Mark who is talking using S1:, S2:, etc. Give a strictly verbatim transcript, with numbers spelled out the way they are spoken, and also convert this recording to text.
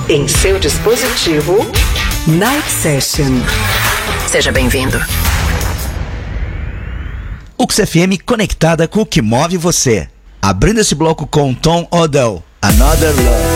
S1: Em seu dispositivo, Night Session. Seja bem-vindo.
S2: U X F M conectada com o que move você. Abrindo esse bloco com Tom Odell, Another Love.